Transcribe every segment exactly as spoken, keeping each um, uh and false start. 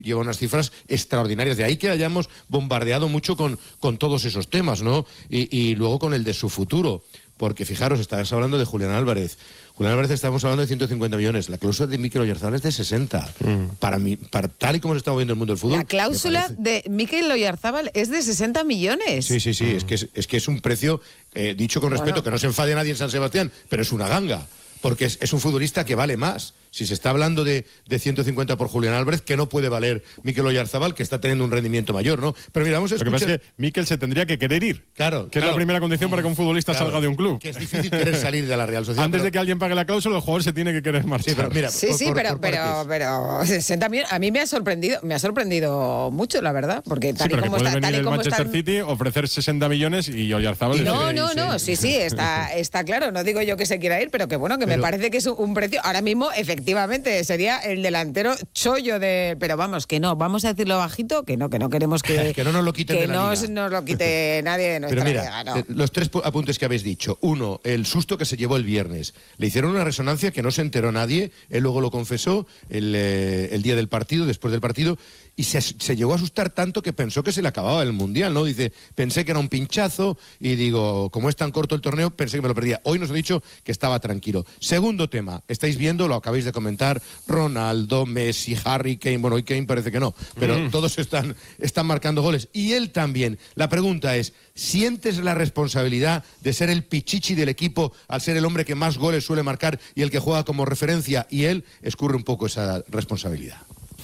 lleva unas cifras extraordinarias. De ahí que hayamos bombardeado mucho con, con todos esos temas, ¿no? Y, y luego con el de su futuro. Porque fijaros, estabas hablando de Julián Álvarez. Julián Álvarez estamos hablando de ciento cincuenta millones. La cláusula de Mikel Oyarzabal es de sesenta. Mm. Para mí, para, tal y como se está moviendo el mundo del fútbol. La cláusula de Mikel Oyarzabal es de sesenta millones. Sí, sí, sí. Mm. Es, que es, es que es un precio, eh, dicho con respeto, bueno, que no se enfade nadie en San Sebastián, pero es una ganga. Porque es, es un futbolista que vale más. Si se está hablando de, de ciento cincuenta por Julián Álvarez, que no puede valer Mikel Oyarzabal, que está teniendo un rendimiento mayor, ¿no? Pero mira, vamos a escuchar... Lo que pasa es que Mikel se tendría que querer ir. Claro. Que claro. es la primera condición para que un futbolista claro, salga de un club. Que es difícil querer salir de la Real Sociedad. Antes pero... de que alguien pague la cláusula, el jugador se tiene que querer marchar. Sí, pero mira, sí, por, sí por, pero, por pero, pero sesenta millones, a mí me ha sorprendido, me ha sorprendido mucho, la verdad, porque tal sí, y como puede está, venir tal y el como Manchester están... City, ofrecer sesenta millones y Oyarzabal... No, no, no, sí, sí, está, está claro, no digo yo que se quiera ir, pero que bueno, que pero... me parece que es un precio, ahora mismo, efectivamente, sería el delantero chollo de... Pero vamos, que no, vamos a decirlo bajito, que no, que no queremos que... que no nos lo quiten que de la no liga. nos lo quite nadie de nuestra Pero mira, liga, no. eh, los tres apuntes que habéis dicho. Uno, el susto que se llevó el viernes. Le hicieron una resonancia que no se enteró nadie, él luego lo confesó el, eh, el día del partido, después del partido, y se, se llegó a asustar tanto que pensó que se le acababa el Mundial, ¿no? Dice, pensé que era un pinchazo y digo, como es tan corto el torneo, pensé que me lo perdía. Hoy nos ha dicho que estaba tranquilo. Segundo tema, estáis viendo, lo acabáis de comentar, Ronaldo, Messi, Harry Kane, bueno, hoy Kane parece que no, pero mm. todos están, están marcando goles. Y él también. La pregunta es, ¿sientes la responsabilidad de ser el pichichi del equipo al ser el hombre que más goles suele marcar y el que juega como referencia? Y él escurre un poco esa responsabilidad.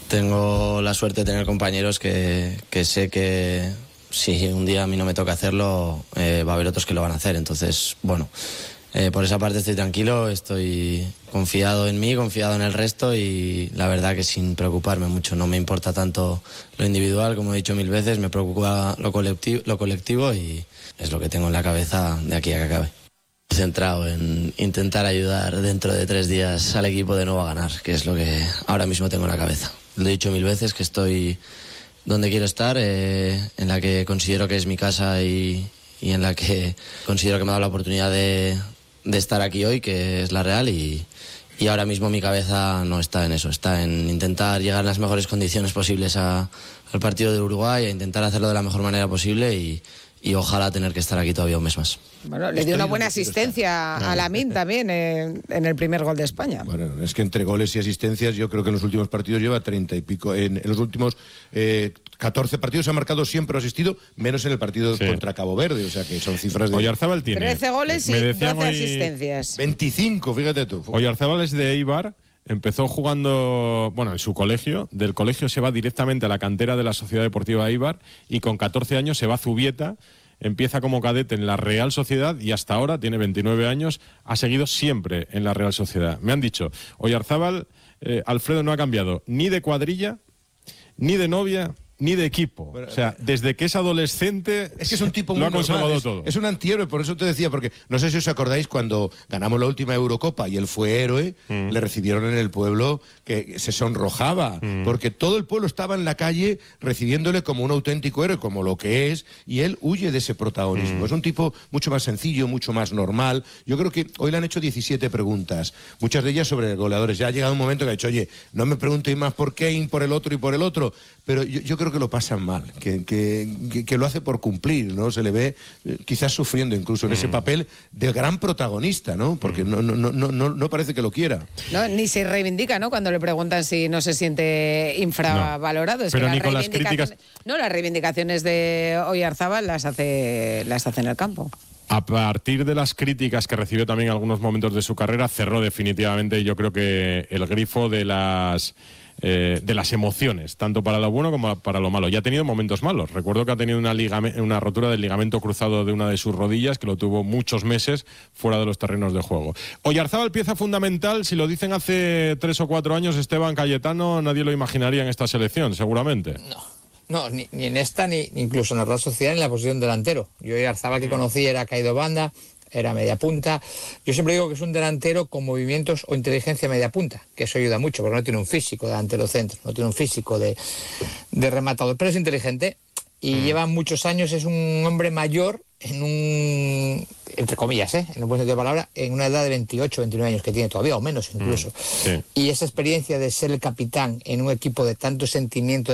Tengo la suerte de tener compañeros que, que sé que si un día a mí no me toca hacerlo, eh, va a haber otros que lo van a hacer. Entonces, bueno, eh, por esa parte estoy tranquilo, estoy confiado en mí, confiado en el resto y la verdad que sin preocuparme mucho. No me importa tanto lo individual, como he dicho mil veces, me preocupa lo colectivo, lo colectivo y es lo que tengo en la cabeza de aquí a que acabe. Centrado en intentar ayudar dentro de tres días al equipo de nuevo a ganar, que es lo que ahora mismo tengo en la cabeza. Lo he dicho mil veces que estoy donde quiero estar, eh, en la que considero que es mi casa y, y en la que considero que me ha dado la oportunidad de, de estar aquí hoy, que es la Real, y, y ahora mismo mi cabeza no está en eso, está en intentar llegar en las mejores condiciones posibles a, al partido de Uruguay, a intentar hacerlo de la mejor manera posible y, y ojalá tener que estar aquí todavía un mes más. Bueno, le dio una buena asistencia a Lamine también en, en el primer gol de España. Bueno, es que entre goles y asistencias yo creo que en los últimos partidos lleva treinta y pico. En, en los últimos eh, catorce partidos ha marcado siempre o asistido, menos en el partido sí. contra Cabo Verde, o sea que son cifras de... Oyarzabal tiene trece goles y doce hoy... asistencias. veinticinco, fíjate tú. Oyarzabal es de Eibar. Empezó jugando, bueno, en su colegio. Del colegio se va directamente a la cantera de la Sociedad Deportiva Eibar y con catorce años se va a Zubieta. Empieza como cadete en la Real Sociedad y hasta ahora, tiene veintinueve años, ha seguido siempre en la Real Sociedad. Me han dicho, Oyarzabal, eh, Alfredo no ha cambiado ni de cuadrilla, ni de novia, ni de equipo. O sea, desde que es adolescente es que es un tipo muy lo ha conservado normal. todo. Es, es un antihéroe, por eso te decía, porque no sé si os acordáis cuando ganamos la última Eurocopa y él fue héroe, mm. le recibieron en el pueblo que se sonrojaba, mm. porque todo el pueblo estaba en la calle recibiéndole como un auténtico héroe, como lo que es, y él huye de ese protagonismo. Mm. Es un tipo mucho más sencillo, mucho más normal. Yo creo que hoy le han hecho diecisiete preguntas, muchas de ellas sobre goleadores. Ya ha llegado un momento que ha dicho, oye, no me preguntéis más por Kane, por el otro y por el otro, pero yo, yo creo que lo pasan mal, que, que, que, que lo hace por cumplir, ¿no? Se le ve eh, quizás sufriendo incluso en mm. ese papel de gran protagonista, ¿no? Porque mm. no, no, no, no, no parece que lo quiera. No, ni se reivindica, ¿no? Cuando le preguntan si no se siente infravalorado. No. Es pero que ni las con las críticas... No, las reivindicaciones de Oyarzabal las hace, las hace en el campo. A partir de las críticas que recibió también en algunos momentos de su carrera, cerró definitivamente, yo creo que el grifo de las... Eh, de las emociones, tanto para lo bueno como para lo malo. Ya ha tenido momentos malos. Recuerdo que ha tenido una, ligame, una rotura del ligamento cruzado de una de sus rodillas, que lo tuvo muchos meses fuera de los terrenos de juego. Oyarzabal, pieza fundamental, si lo dicen hace tres o cuatro años, Esteban Cayetano, nadie lo imaginaría en esta selección, seguramente. No. No, ni, ni en esta, ni incluso en la Real Sociedad, ni en la posición delantero. Yo Oyarzabal que conocí era caído banda, era media punta. Yo siempre digo que es un delantero con movimientos o inteligencia media punta, que eso ayuda mucho, porque no tiene un físico delantero centro, no tiene un físico de, de rematador, pero es inteligente y mm. lleva muchos años, es un hombre mayor en un, entre comillas, ¿eh? en un buen sentido de palabra, en una edad de veintiocho, veintinueve años que tiene todavía, o menos incluso. Mm. Sí. Y esa experiencia de ser el capitán en un equipo de tanto sentimiento